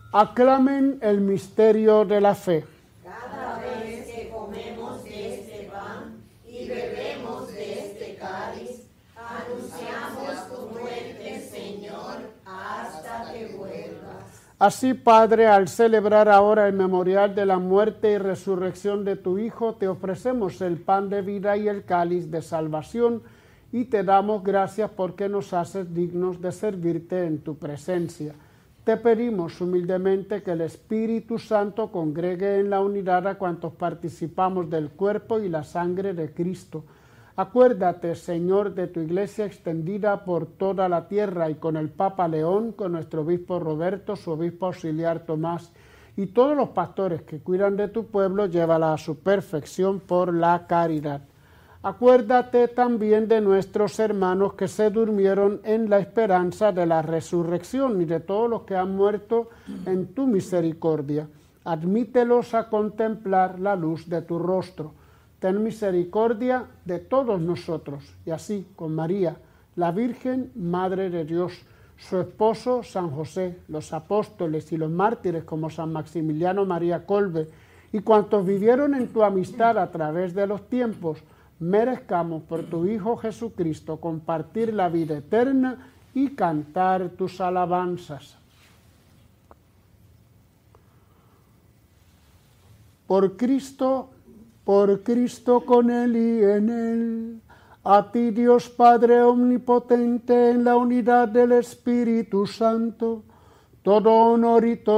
Aclamen el misterio de la fe. Cada vez que comemos de este pan y bebemos de este cáliz, anunciamos tu muerte, Señor, hasta que vuelvas. Así, Padre, al celebrar ahora el memorial de la muerte y resurrección de tu Hijo, te ofrecemos el pan de vida y el cáliz de salvación, y te damos gracias porque nos haces dignos de servirte en tu presencia. Te pedimos humildemente que el Espíritu Santo congregue en la unidad a cuantos participamos del cuerpo y la sangre de Cristo. Acuérdate, Señor, de tu Iglesia extendida por toda la tierra y con el Papa León, con nuestro obispo Roberto, su obispo auxiliar Tomás y todos los pastores que cuidan de tu pueblo, llévala a su perfección por la caridad. Acuérdate también de nuestros hermanos que se durmieron en la esperanza de la resurrección y de todos los que han muerto en tu misericordia. Admítelos a contemplar la luz de tu rostro. Ten misericordia de todos nosotros, y así con María, la Virgen, Madre de Dios, su esposo San José, los apóstoles y los mártires como San Maximiliano María Kolbe, y cuantos vivieron en tu amistad a través de los tiempos, merezcamos por tu Hijo Jesucristo compartir la vida eterna y cantar tus alabanzas. Por Cristo, con Él y en Él, a ti Dios Padre omnipotente, en la unidad del Espíritu Santo, todo honor y todo